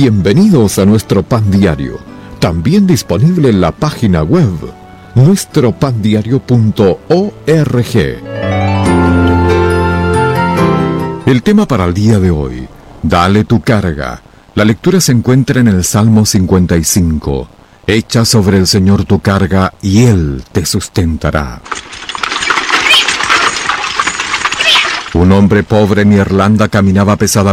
Bienvenidos a nuestro pan diario, también disponible en la página web nuestropandiario.org. El tema para el día de hoy: dale tu carga. La lectura se encuentra en el Salmo 55. Echa sobre el Señor tu carga y Él te sustentará. Un hombre pobre en Irlanda caminaba pesadamente